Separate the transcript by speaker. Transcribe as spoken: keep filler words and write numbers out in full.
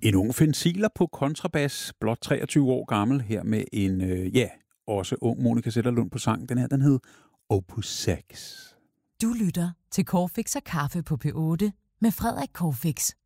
Speaker 1: En ung fensiler på kontrabas, blot treogtyve år gammel, her med en, øh, ja, også ung Monica Zetterlund på sang. Den her, den hed Opus seks.
Speaker 2: Du lytter til Corfix og Kaffe på P otte med Frederik Corfix.